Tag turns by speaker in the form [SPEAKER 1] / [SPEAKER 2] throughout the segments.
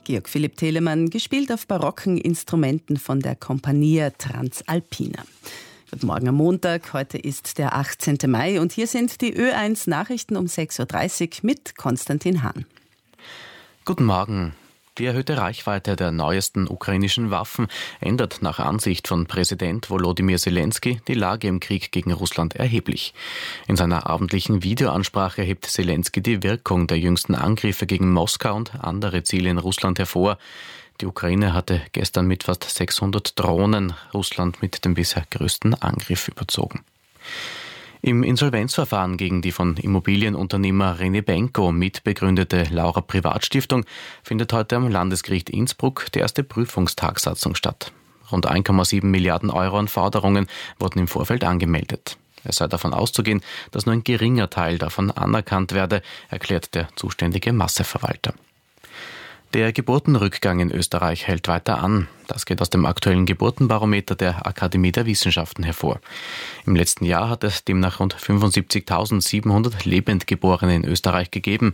[SPEAKER 1] Georg Philipp Telemann, gespielt auf barocken Instrumenten von der Compagnia Transalpina. Guten Morgen am Montag, heute ist der 18. Mai und hier sind die Ö1 Nachrichten um 6.30 Uhr mit Konstantin Hahn.
[SPEAKER 2] Guten Morgen. Die erhöhte Reichweite der neuesten ukrainischen Waffen ändert nach Ansicht von Präsident Volodymyr Zelensky die Lage im Krieg gegen Russland erheblich. In seiner abendlichen Videoansprache hebt Zelensky die Wirkung der jüngsten Angriffe gegen Moskau und andere Ziele in Russland hervor. Die Ukraine hatte gestern mit fast 600 Drohnen Russland mit dem bisher größten Angriff überzogen. Im Insolvenzverfahren gegen die von Immobilienunternehmer René Benko mitbegründete Laura Privatstiftung findet heute am Landesgericht Innsbruck die erste Prüfungstagsatzung statt. Rund 1,7 Milliarden Euro an Forderungen wurden im Vorfeld angemeldet. Es sei davon auszugehen, dass nur ein geringer Teil davon anerkannt werde, erklärt der zuständige Masseverwalter. Der Geburtenrückgang in Österreich hält weiter an. Das geht aus dem aktuellen Geburtenbarometer der Akademie der Wissenschaften hervor. Im letzten Jahr hat es demnach rund 75.700 Lebendgeborene in Österreich gegeben.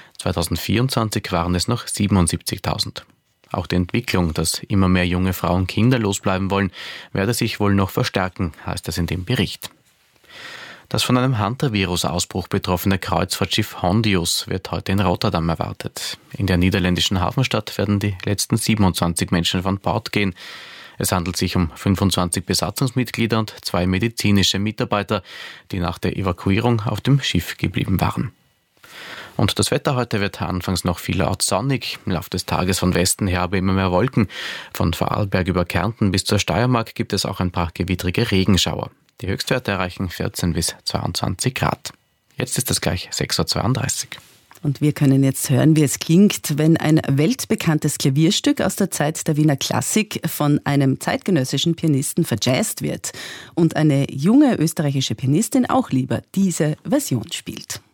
[SPEAKER 2] 2024 waren es noch 77.000. Auch die Entwicklung, dass immer mehr junge Frauen kinderlos bleiben wollen, werde sich wohl noch verstärken, heißt es in dem Bericht. Das von einem Hantavirus-Ausbruch betroffene Kreuzfahrtschiff Hondius wird heute in Rotterdam erwartet. In der niederländischen Hafenstadt werden die letzten 27 Menschen von Bord gehen. Es handelt sich um 25 Besatzungsmitglieder und 2 medizinische Mitarbeiter, die nach der Evakuierung auf dem Schiff geblieben waren. Und das Wetter heute wird anfangs noch vielerorts sonnig. Im Laufe des Tages von Westen her aber immer mehr Wolken. Von Vorarlberg über Kärnten bis zur Steiermark gibt es auch ein paar gewittrige Regenschauer. Die Höchstwerte erreichen 14 bis 22 Grad. Jetzt ist es gleich 6.32 Uhr.
[SPEAKER 1] Und wir können jetzt hören, wie es klingt, wenn ein weltbekanntes Klavierstück aus der Zeit der Wiener Klassik von einem zeitgenössischen Pianisten verjazzt wird und eine junge österreichische Pianistin auch lieber diese Version spielt.